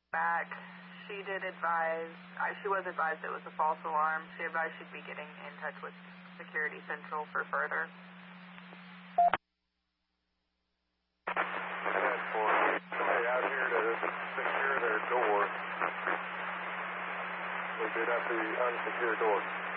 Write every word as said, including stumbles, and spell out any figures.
back. She did advise, uh, she was advised it was a false alarm. She advised she'd be getting in touch with Security Central for further. And for somebody out here to secure their door, we did have to unsecure door.